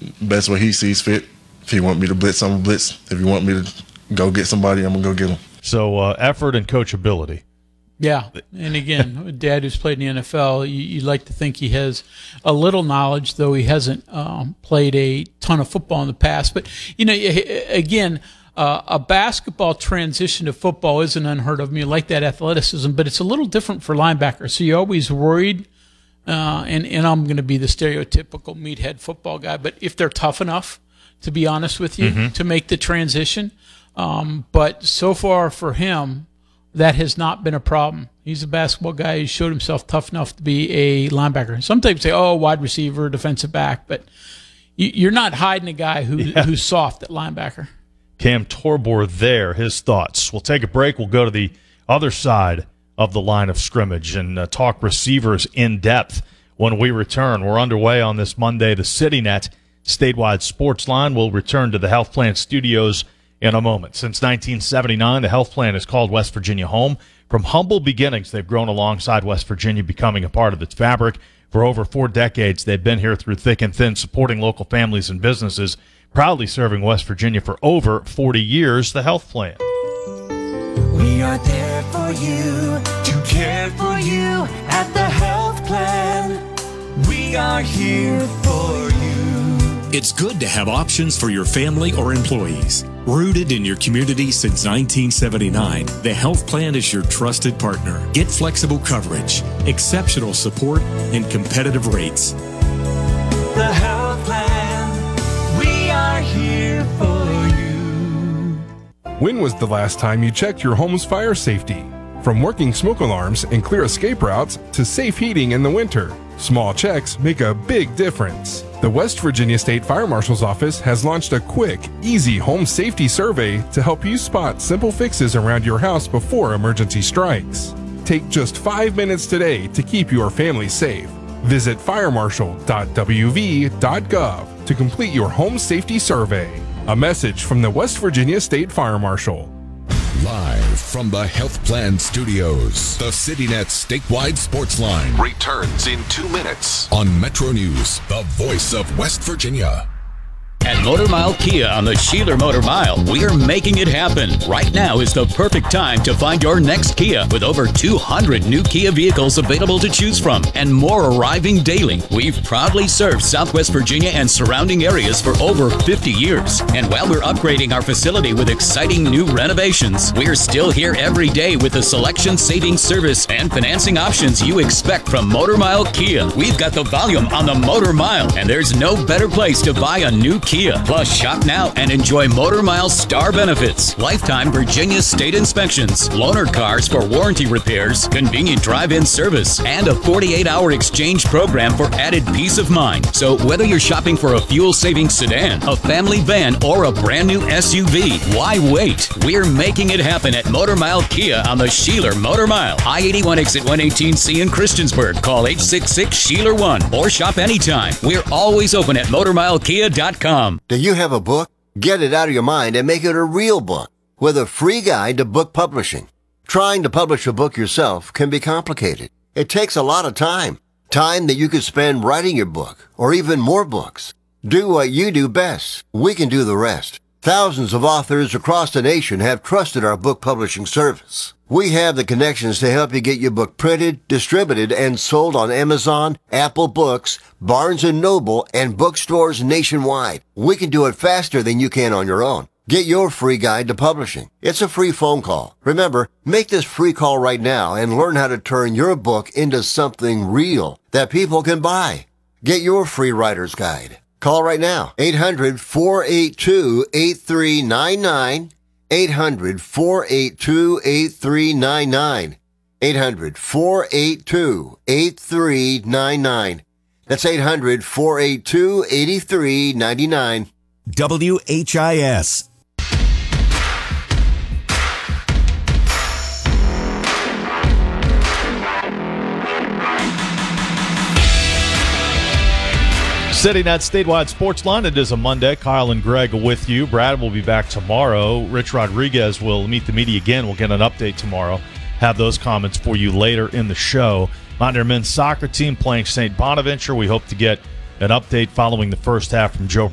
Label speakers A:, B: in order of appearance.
A: best way he sees fit. If he want me to blitz, I'm going to blitz. If he want me to go get somebody, I'm going to go get him.
B: So effort and coachability.
C: Yeah, and again, a dad who's played in the NFL, you'd like to think he has a little knowledge, though he hasn't played a ton of football in the past. But, again, a basketball transition to football isn't unheard of. I mean, you like that athleticism, but it's a little different for linebackers. So you're always worried, and I'm going to be the stereotypical meathead football guy, but if they're tough enough, to be honest with you, to make the transition. But so far for him, that has not been a problem. He's a basketball guy. He showed himself tough enough to be a linebacker. Some people say, wide receiver, defensive back, but you're not hiding a guy who's soft at linebacker.
B: Cam Torbor there, his thoughts. We'll take a break. We'll go to the other side of the line of scrimmage and talk receivers in depth when we return. We're underway on this Monday. The CityNet statewide sports line will return to the Health Plan Studios in a moment. Since 1979, the Health Plan has called West Virginia home. From humble beginnings, they've grown alongside West Virginia, becoming a part of its fabric. For over 4 decades, they've been here through thick and thin, supporting local families and businesses, proudly serving West Virginia for over 40 years. The Health Plan.
D: We are there for you, to care for you at the Health Plan. We are here for you.
E: It's good to have options for your family or employees. Rooted in your community since 1979, the Health Plan is your trusted partner. Get flexible coverage, exceptional support, and competitive rates.
D: The Health Plan, we are here for you.
F: When was the last time you checked your home's fire safety? From working smoke alarms and clear escape routes to safe heating in the winter, small checks make a big difference. The West Virginia State Fire Marshal's Office has launched a quick, easy home safety survey to help you spot simple fixes around your house before emergency strikes. Take just 5 minutes today to keep your family safe. Visit firemarshal.wv.gov to complete your home safety survey. A message from the West Virginia State Fire Marshal.
G: Live from the Health Plan Studios, the CityNet statewide sports line returns in 2 minutes on Metro News, the voice of West Virginia.
H: At Motor Mile Kia on the Sheeler Motor Mile, we're making it happen. Right now is the perfect time to find your next Kia with over 200 new Kia vehicles available to choose from and more arriving daily. We've proudly served Southwest Virginia and surrounding areas for over 50 years. And while we're upgrading our facility with exciting new renovations, we're still here every day with the selection, saving service, and financing options you expect from Motor Mile Kia. We've got the volume on the Motor Mile, and there's no better place to buy a new Kia. Plus, shop now and enjoy Motor Mile Star benefits, lifetime Virginia state inspections, loaner cars for warranty repairs, convenient drive-in service, and a 48-hour exchange program for added peace of mind. So whether you're shopping for a fuel-saving sedan, a family van, or a brand new SUV, why wait? We're making it happen at Motor Mile Kia on the Sheeler Motor Mile. I-81 exit 118C in Christiansburg. Call 866-SHEELER1 or shop anytime. We're always open at MotorMileKia.com.
I: Do you have a book? Get it out of your mind and make it a real book with a free guide to book publishing. Trying to publish a book yourself can be complicated. It takes a lot of time. Time that you could spend writing your book or even more books. Do what you do best. We can do the rest. Thousands of authors across the nation have trusted our book publishing service. We have the connections to help you get your book printed, distributed, and sold on Amazon, Apple Books, Barnes & Noble, and bookstores nationwide. We can do it faster than you can on your own. Get your free guide to publishing. It's a free phone call. Remember, make this free call right now and learn how to turn your book into something real that people can buy. Get your free writer's guide. Call right now, 800-482-8399, 800-482-8399, 800-482-8399. That's 800-482-8399.
E: WHIS.
B: CityNet statewide sports line. It is a Monday. Kyle and Greg with you. Brad will be back tomorrow. Rich Rodriguez will meet the media again. We'll get an update tomorrow. Have those comments for you later in the show. Mountaineer men's soccer team playing St. Bonaventure. We hope to get an update following the first half from Joe